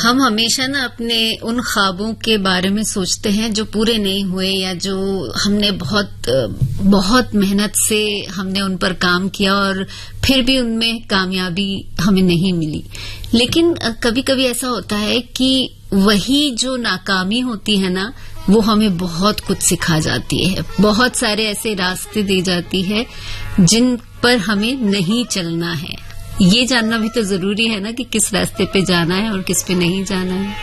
हम हमेशा ना अपने उन ख्वाबों के बारे में सोचते हैं जो पूरे नहीं हुए या जो हमने बहुत मेहनत से हमने उन पर काम किया और फिर भी उनमें कामयाबी हमें नहीं मिली। लेकिन कभी कभी ऐसा होता है कि वही जो नाकामी होती है ना, वो हमें बहुत कुछ सिखा जाती है, बहुत सारे ऐसे रास्ते दे जाती है जिन पर हमें नहीं चलना है। ये जानना भी तो जरूरी है ना कि किस रास्ते पे जाना है और किस पे नहीं जाना है।